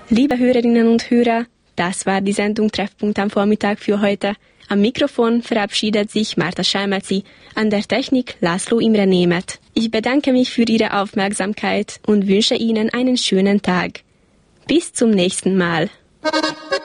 Liebe Hörerinnen und Hörer, das war die Sendung Treffpunkt am Vormittag für heute. Am Mikrofon verabschiedet sich Marta Scheimelzi, an der Technik Laszlo Imre Németh. Ich bedanke mich für Ihre Aufmerksamkeit und wünsche Ihnen einen schönen Tag. Bis zum nächsten Mal.